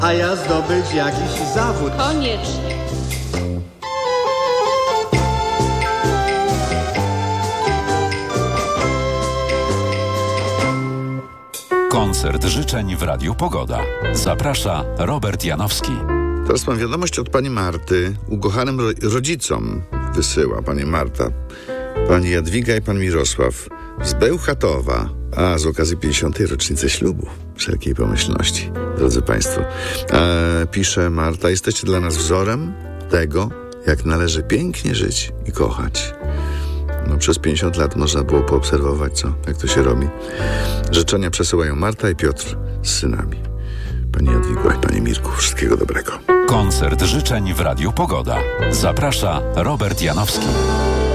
A ja zdobyć jakiś zawód. Koniecznie. Koncert życzeń w Radiu Pogoda. Zaprasza Robert Janowski. Teraz mam wiadomość od pani Marty. Ukochanym rodzicom wysyła pani Marta, pani Jadwiga i pan Mirosław z Bełchatowa, a z okazji 50. rocznicy ślubu. Wszelkiej pomyślności, drodzy państwo. Pisze Marta: jesteście dla nas wzorem tego, jak należy pięknie żyć i kochać. No, przez 50 lat można było poobserwować, jak to się robi. Życzenia przesyłają Marta i Piotr z synami. Pani Jadwigo i Panie Mirku, wszystkiego dobrego. Koncert życzeń w Radiu Pogoda. Zaprasza Robert Janowski.